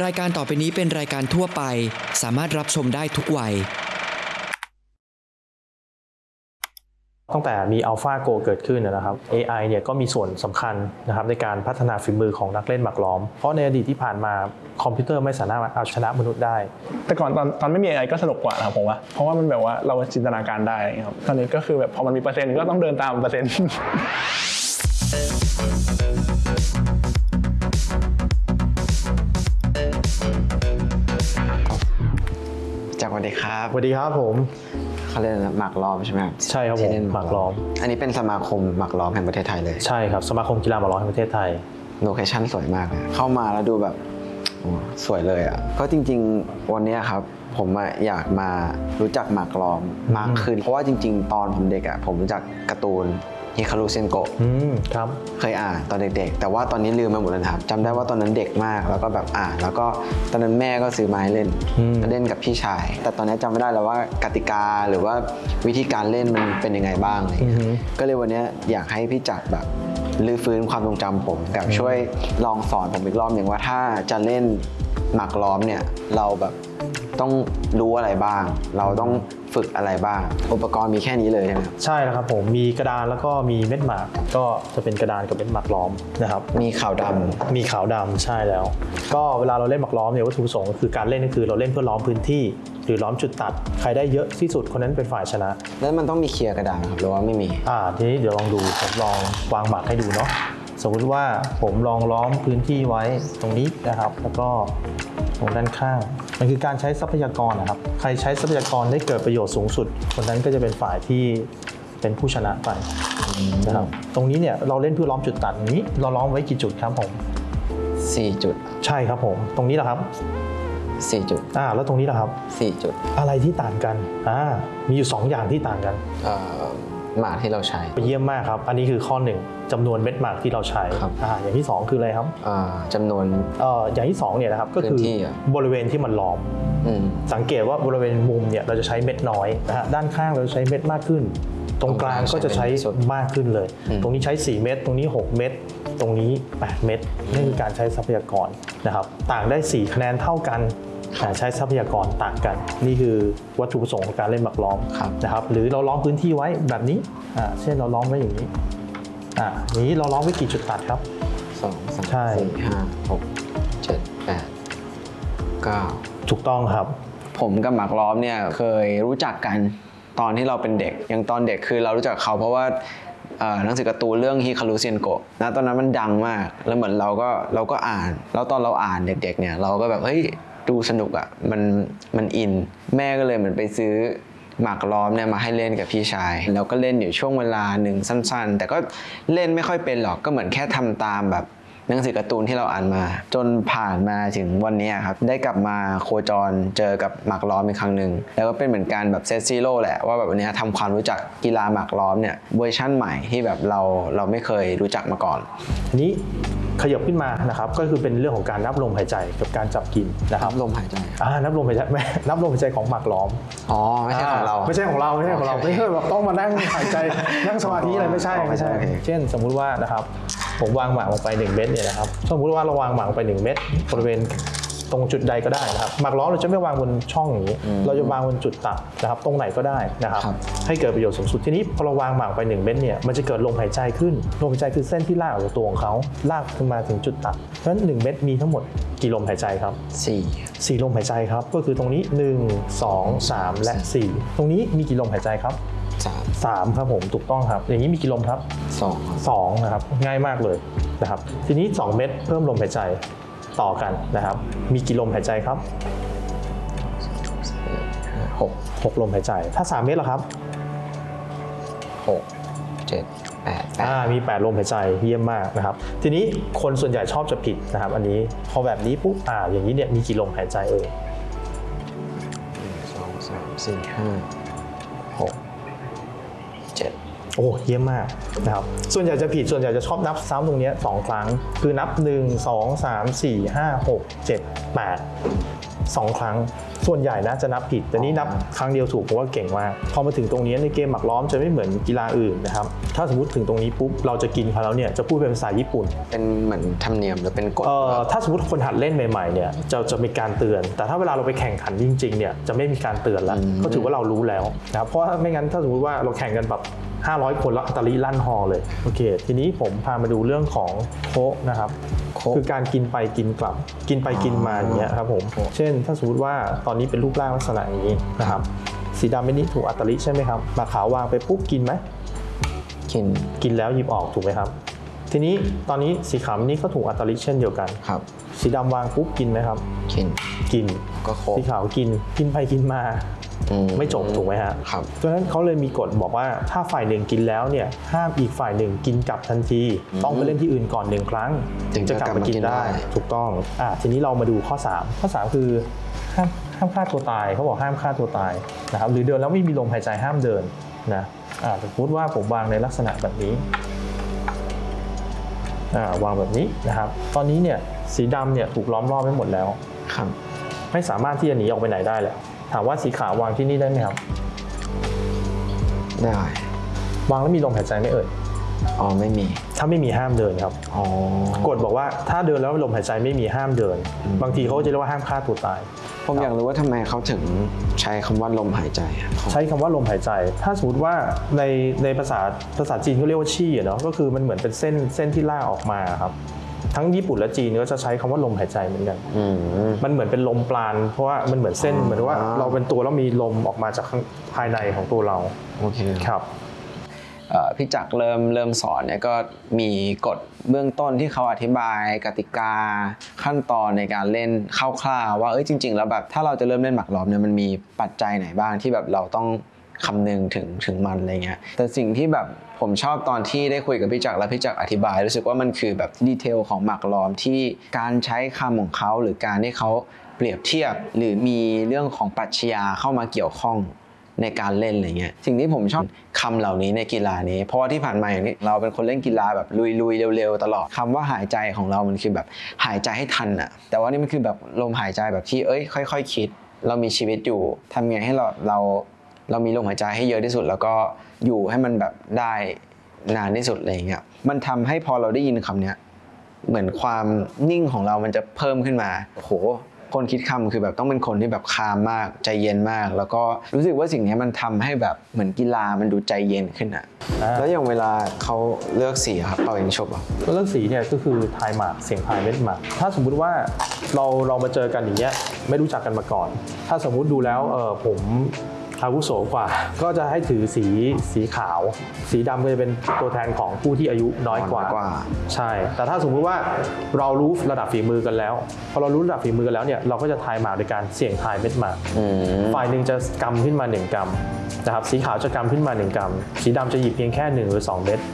รายการต่อไปนี้เป็นรายการทั่วไปสามารถรับชมได้ทุกวัยตั้งแต่มี AlphaGo เกิดขึ้นนะครับ AI เนี่ยก็มีส่วนสำคัญนะครับในการพัฒนาฝีมือของนักเล่นหมากล้อมเพราะในอดีตที่ผ่านมาคอมพิวเตอร์ไม่สามารถเอาชนะมนุษย์ได้แต่ก่อนตอนไม่มี AI ก็สนุกกว่านะครับผมว่าเพราะว่ามันแบบว่าเราจินตนาการได้ครับตอนนี้ก็คือแบบพอมันมีเปอร์เซ็นต์ก็ต้องเดินตามเปอร์เซ็นต์สวัสดีครับสวัสดีครับผมเขาเรียกหมากล้อมใช่ไหมครับใช่ครับผมหมากล้อมอันนี้เป็นสมาคมหมากล้อมแห่งประเทศไทยเลยใช่ครับสมาคมกีฬาหมากล้อมแห่งประเทศไทยโลเคชั่นสวยมากเลยเข้ามาแล้วดูแบบสวยเลยอ่ะก็จริงๆวันนี้ครับผมอยากมารู้จักหมากล้อมมากขึ้นเพราะว่าจริงๆตอนผมเด็กอ่ะผมรู้จักการ์ตูนฮิคารุเซนโกะครับเคยอ่านตอนเด็กๆแต่ว่าตอนนี้ลืมไปหมดแล้วครับจำได้ว่าตอนนั้นเด็กมากแล้วก็แบบอ่านแล้วก็ตอนนั้นแม่ก็ซื้อมาให้เล่นกับพี่ชายแต่ตอนนี้จำไม่ได้แล้วว่ากติกาหรือว่าวิธีการเล่นมันเป็นยังไงบ้างอะไรเงี้ยก็เลยวันนี้อยากให้พี่จักรแบบลื้อฟื้นความทรงจำผมแบบช่วยลองสอนผมอีกรอบหนึ่งว่าถ้าจะเล่นหมากล้อมเนี่ยเราแบบต้องรู้อะไรบ้างเราต้องฝึกอะไรบ้างอุปกรณ์มีแค่นี้เลยใช่ไหมใช่แล้วครับผมมีกระดานแล้วก็มีเม็ดหมากก็จะเป็นกระดานกับเม็ดหมากล้อมนะครับมีขาวดำใช่แล้วก็เวลาเราเล่นหมากล้อมเนี่ยวัตถุประสงค์ก็คือการเล่นก็คือเราเล่นเพื่อล้อมพื้นที่หรือล้อมจุดตัดใครได้เยอะที่สุดคนนั้นเป็นฝ่ายชนะแล้วมันต้องมีเคลียร์กระดานครับหรือว่าไม่มีทีนี้เดี๋ยวลองดูผมลองวางหมากให้ดูเนาะสมมติว่าผมลองล้อมพื้นที่ไว้ตรงนี้นะครับแล้วก็ตรงด้านข้างมันคือการใช้ทรัพยากรนะครับใครใช้ทรัพยากรได้เกิดประโยชน์สูงสุดคนนั้นก็จะเป็นฝ่ายที่เป็นผู้ชนะไปนะครับตรงนี้เนี่ยเราเล่นเพื่อล้อมจุดตัดนี้เราล้อมไว้กี่จุดครับผม 4 จุดใช่ครับผมตรงนี้แหละครับ 4 จุดแล้วตรงนี้แหละครับ 4 จุดอะไรที่ต่างกันมีอยู่2อย่างที่ต่างกันหมากที่เราใช้เยี่ยมมากครับอันนี้คือข้อ1จำนวนเม็ดหมากที่เราใช้อย่างที่2คืออะไรครับจำนวนอย่างที่2เนี่ยนะครับก็คือบริเวณที่มันล้อมสังเกตว่าบริเวณมุมเนี่ยเราจะใช้เม็ดน้อยนะฮะด้านข้างเราใช้เม็ดมากขึ้นตรงกลางก็จะใช้มากขึ้นเลยตรงนี้ใช้4เม็ดตรงนี้6เม็ดตรงนี้8เม็ดนี่คือการใช้ทรัพยากรนะครับต่างได้4คะแนนเท่ากันแต่ใช้ทรัพยากรต่างกันนี่คือวัตถุประสงค์ของการเล่นหมากล้อมนะครับหรือเราล้อมพื้นที่ไว้แบบนี้เช่นเราล้อมไว้อย่างนี้นี้เราล้อมไว้กี่จุดตัดครับ 2 3 4 5 6 7 8 9 ถูกต้องครับผมกับหมากล้อมเนี่ยเคยรู้จักกันตอนที่เราเป็นเด็กอย่างตอนเด็กคือเรารู้จักเขาเพราะว่าหนังสือการ์ตูนเรื่องฮิคารุเซียนโกะนะตอนนั้นมันดังมากแล้วเหมือนเราก็อ่านแล้วตอนเราอ่านเด็กๆเนี่ยเราก็แบบเฮ้ยดูสนุกอ่ะมันอินแม่ก็เลยเหมือนไปซื้อหมากล้อมเนี่ยมาให้เล่นกับพี่ชายแล้วก็เล่นอยู่ช่วงเวลาหนึ่งสั้นๆแต่ก็เล่นไม่ค่อยเป็นหรอกก็เหมือนแค่ทำตามแบบหนังสือการ์ตูนที่เราอ่านมาจนผ่านมาถึงวันนี้ครับได้กลับมาโคจรเจอกับหมากล้อมอีกครั้งหนึ่งแล้วก็เป็นเหมือนการแบบเซตซีโร่แหละว่าแบบวันนี้ทำความรู้จักกีฬาหมากล้อมเนี่ยเวอร์ชั่นใหม่ที่แบบเราไม่เคยรู้จักมาก่อนนี้ขยับขึ้นมานะครับก็คือเป็นเรื่องของการนับลมหายใจกับการจับกินนะครับลมหายใจนับลมหายใจไม่นับลมหายใจของหมากล้อมไม่ใช่ของเราไม่ใช่ของเราไม่ใช่แบบต้องมานั่งหายใจนั่งสมาธิอะไรไม่ใช่เช่นสมมุติว่านะครับผมวางหมากลงไป1เม็ดเนี่ยนะครับสมมุติว่าเราวางหมากลงไป1เม็ดบริเวณตรงจุดใดก็ได้นะครับหมากล้อมเราจะไม่วางบนช่องอย่างนี้เราจะวางบนจุดตัดนะครับตรงไหนก็ได้นะครับให้เกิดประโยชน์สูงสุดทีนี้พอเราวางหมากไป1เม็ดเนี่ยมันจะเกิดลมหายใจขึ้นลมหายใจคือเส้นที่ลากออกจากตัวของเขาลากขึ้นมาถึงจุดตัดเพราะฉะนั้น1เม็ดมีทั้งหมดกี่ลมหายใจครับ4ลมหายใจครับก็คือตรงนี้1 2 3และ4ตรงนี้มีกี่ลมหายใจครับ3ครับผมถูกต้องครับอย่างนี้มีกี่ลมครับ2นะครับง่ายมากเลยนะครับทีนี้2เม็ดเพิ่มลมหายใจต่อกันนะครับมีกี่ลมหายใจครับ6ลมหายใจถ้า3เม็ดล่ะครับ 6 7 8 มี8ลมหายใจเยี่ยมมากนะครับทีนี้คนส่วนใหญ่ชอบจะผิดนะครับอันนี้พอแบบนี้ปุ๊บอย่างนี้เนี่ยมีกี่ลมหายใจ1 2 3 4 5 6 7 โอ้เยี่ยมมากนะครับส่วนใหญ่จะผิดส่วนใหญ่จะชอบนับซ้ำตรงนี้2 ครั้งคือนับ1 2 3 4 5 6 7 8 2 ครั้งส่วนใหญ่นะจะนับผิดแต่นี่นับครั้งเดียวถูกผมว่าเก่งมากพอมาถึงตรงนี้ในเกมหมากล้อมจะไม่เหมือนกีฬาอื่นนะครับถ้าสมมติถึงตรงนี้ปุ๊บเราจะกินเขาแล้วเนี่ยจะพูดเป็นภาษาญี่ปุ่นเป็นเหมือนธรรมเนียมหรือเป็นกฎถ้าสมมติคนหัดเล่นใหม่ๆเนี่ยจะมีการเตือนแต่ถ้าเวลาเราไปแข่งขันจริงๆเนี่ยจะไม่มีการเตือนแล้วก็ถือว่าเรารู้แล้วนะครับเพราะว่าไม่งั้นถ้าสมมติว่าเราแข่งกันแบบ500 คนแล้วอัตลีลั่นฮอเลยโอเคทีนี้ผมพามาดูเรื่องของโคะนะครับคือการกินไปกินกลับกินไปกินมาอย่างเงี้ยครับผมเช่นถ้าสมมติว่าตอนนี้เป็นรูปร่างลักษณะอย่างนี้นะครับสีดำเป็นนี้ถูกอัตลีใช่ไหมครับมาขาววางไปปุ๊บกินไหมกินแล้วหยิบออกถูกไหมครับทีนี้ตอนนี้สีขาวนี่ก็ถูกอัตลิเช่นเดียวกันครับสีดำวางปุ๊บกินไหมครับกินก็โคสีขาวกินไปกินมาไม่จบถูกไหมฮะครับเพราะฉะนั้นเขาเลยมีกฎบอกว่าถ้าฝ่ายหนึ่งกินแล้วเนี่ยห้ามอีกฝ่ายหนึ่งกินกลับทันทีต้องไปเล่นที่อื่นก่อน1 ครั้งถึงจะกลับมากินได้ถูกต้องทีนี้เรามาดูข้อ3คือห้ามฆ่าตัวตายเขาบอกห้ามฆ่าตัวตายนะครับหรือเดินแล้วไม่มีลมหายใจห้ามเดินนะสมมติว่าผมวางในลักษณะแบบนี้วางแบบนี้นะครับตอนนี้เนี่ยสีดำเนี่ยถูกล้อมรอบไว้หมดแล้วครับไม่สามารถที่จะหนีออกไปไหนได้แล้วถามว่าสีขาววางที่นี่ได้ไหมครับได้วางแล้วมีลมหายใจไหมเอ่ยไม่มีถ้าไม่มีห้ามเดินครับกฎบอกว่าถ้าเดินแล้วลมหายใจไม่มีห้ามเดินบางทีเขาจะเรียกว่าห้ามฆ่าตัวตายผมอยากรู้ว่าทำไมเขาถึงใช้คำว่าลมหายใจใช้คำว่าลมหายใจถ้าสมมติว่าในภาษาจีนเขาเรียกว่าชี่เนาะก็คือมันเหมือนเป็นเส้นที่ล่าออกมาครับทั้งญี่ปุ่นและจีนก็จะใช้คำว่าลมหายใจเหมือนกันมันเหมือนเป็นลมปราณเพราะว่ามันเหมือนเส้นเหมือนว่าเราเป็นตัวแล้วมีลมออกมาจากภายในของตัวเราโอเคครับพี่จักรเริ่มสอนเนี่ยก็มีกฎเบื้องต้นที่เขาอธิบายกติกาขั้นตอนในการเล่นคร่าวๆว่าจริงๆแล้วแบบถ้าเราจะเริ่มเล่นหมากล้อมเนี่ยมันมีปัจจัยไหนบ้างที่แบบเราต้องคำนึงถึงมันอะไรเงี้ยแต่สิ่งที่แบบผมชอบตอนที่ได้คุยกับพี่จักรและพี่จักรอธิบายรู้สึกว่ามันคือแบบดีเทลของหมากล้อมที่การใช้คำของเขาหรือการที่เขาเปรียบเทียบหรือมีเรื่องของปรัชญาเข้ามาเกี่ยวข้องในการเล่นอะไรเงี้ยสิ่งที่ผมชอบคำเหล่านี้ในกีฬานี้เพราะว่าที่ผ่านมาอย่างนี้เราเป็นคนเล่นกีฬาแบบลุยเร็วๆตลอดคำว่าหายใจของเรามันคือแบบหายใจให้ทันอะแต่ว่านี่มันคือแบบลมหายใจแบบที่ค่อยๆคิดเรามีชีวิตอยู่ทำไงให้เรามีลมหายใจให้เยอะที่สุดแล้วก็อยู่ให้มันแบบได้นานที่สุดอะไรเงี้ยมันทำให้พอเราได้ยินคำเนี้ยเหมือนความนิ่งของเรามันจะเพิ่มขึ้นมาโอ้โหคนคิดคำคือแบบต้องเป็นคนที่แบบคามมากใจเย็นมากแล้วก็รู้สึกว่าสิ่งนี้มันทำให้แบบเหมือนกีฬามันดูใจเย็นขึ้นอะแล้วอย่างเวลาเขาเลือกสีครับเป่ายิงฉุบเลือกสีเนี่ยก็คือทายหมากเสียงทายเม็ดหมากถ้าสมมุติว่าเรามาเจอกันอย่างเงี้ยไม่รู้จักกันมาก่อนถ้าสมมุติดูแล้วผมอาวุโสกว่าก็จะให้ถือสีขาวสีดำก็จะเป็นตัวแทนของผู้ที่อายุน้อยกว่าใช่แต่ถ้าสมมุติว่าเรารู้ระดับฝีมือกันแล้วพอเรารู้ระดับฝีมือกันแล้วเนี่ยเราก็จะทายหมากโดยการเสี่ยงทายเม็ดหมากฝ่ายหนึ่งจะกำขึ้นมา1 กรัมนะครับสีขาวจะกำขึ้นมา1 กรัมสีดำจะหยิบเพียงแค่1 หรือ 2 เม็ด